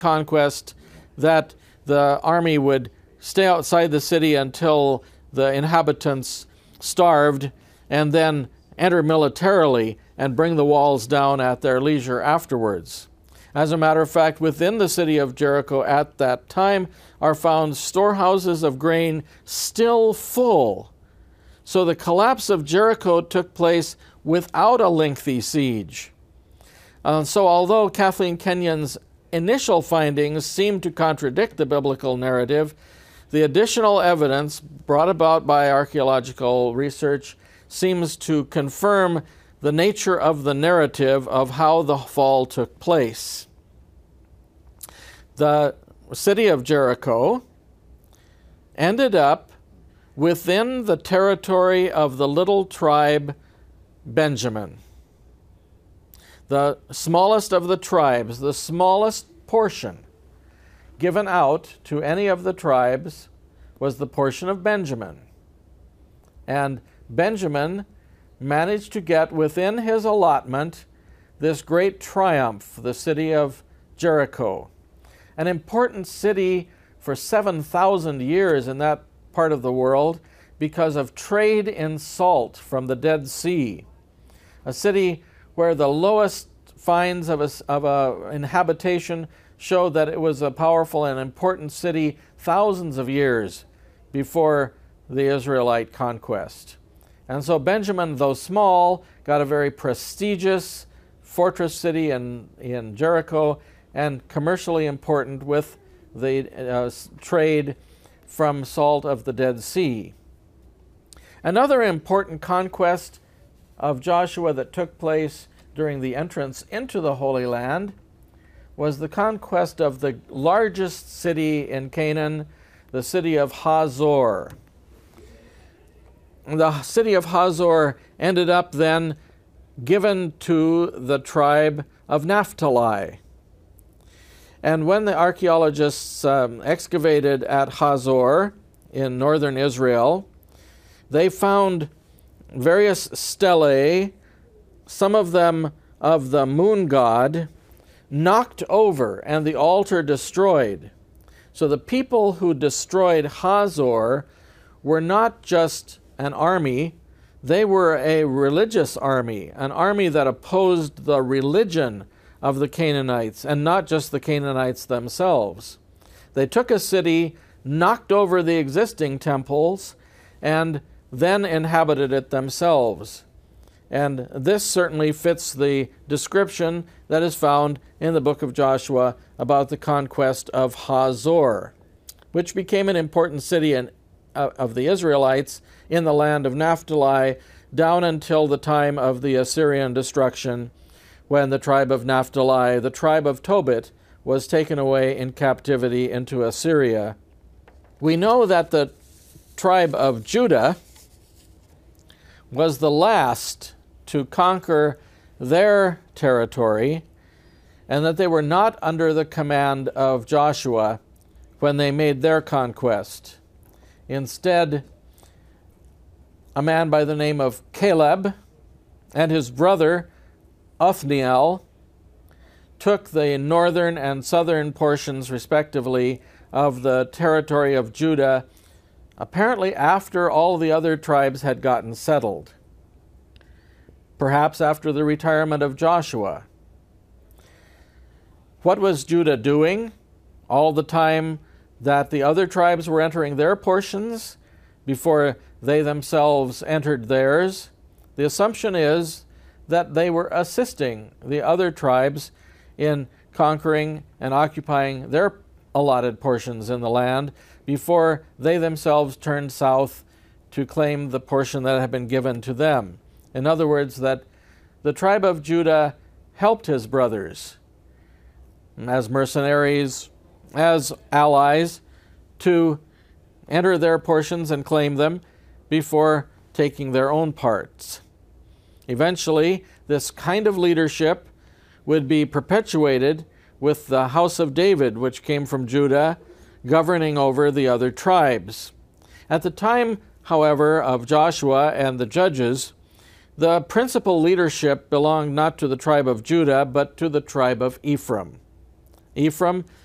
conquest that the army would stay outside the city until the inhabitants starved and then enter militarily and bring the walls down at their leisure afterwards. As a matter of fact, within the city of Jericho at that time are found storehouses of grain still full. So the collapse of Jericho took place without a lengthy siege. So although Kathleen Kenyon's initial findings seem to contradict the biblical narrative, the additional evidence brought about by archaeological research seems to confirm the nature of the narrative of how the fall took place. The city of Jericho ended up within the territory of the little tribe Benjamin. The smallest of the tribes, the smallest portion given out to any of the tribes was the portion of Benjamin. And Benjamin managed to get within his allotment this great triumph, the city of Jericho, an important city for 7,000 years in that part of the world because of trade in salt from the Dead Sea, a city where the lowest finds of a inhabitation showed that it was a powerful and important city thousands of years before the Israelite conquest. And so Benjamin, though small, got a very prestigious fortress city in Jericho and commercially important with the trade from salt of the Dead Sea. Another important conquest of Joshua that took place during the entrance into the Holy Land was the conquest of the largest city in Canaan, the city of Hazor. The city of Hazor ended up then given to the tribe of Naphtali. And when the archaeologists excavated at Hazor in northern Israel, they found various stelae, some of them of the moon god, knocked over and the altar destroyed. So the people who destroyed Hazor were not just an army, they were a religious army, an army that opposed the religion of the Canaanites, and not just the Canaanites themselves. They took a city, knocked over the existing temples, and then inhabited it themselves. And this certainly fits the description that is found in the book of Joshua about the conquest of Hazor, which became an important city of the Israelites in the land of Naphtali down until the time of the Assyrian destruction, when the tribe of Naphtali, the tribe of Tobit, was taken away in captivity into Assyria. We know that the tribe of Judah was the last to conquer their territory, and that they were not under the command of Joshua when they made their conquest. Instead, a man by the name of Caleb and his brother Othniel took the northern and southern portions, respectively, of the territory of Judah, apparently after all the other tribes had gotten settled, perhaps after the retirement of Joshua. What was Judah doing all the time that the other tribes were entering their portions before they themselves entered theirs? The assumption is that they were assisting the other tribes in conquering and occupying their allotted portions in the land before they themselves turned south to claim the portion that had been given to them. In other words, that the tribe of Judah helped his brothers as mercenaries, as allies, to enter their portions and claim them before taking their own parts. Eventually, this kind of leadership would be perpetuated with the house of David, which came from Judah, governing over the other tribes. At the time, however, of Joshua and the judges, the principal leadership belonged not to the tribe of Judah, but to the tribe of Ephraim. Ephraim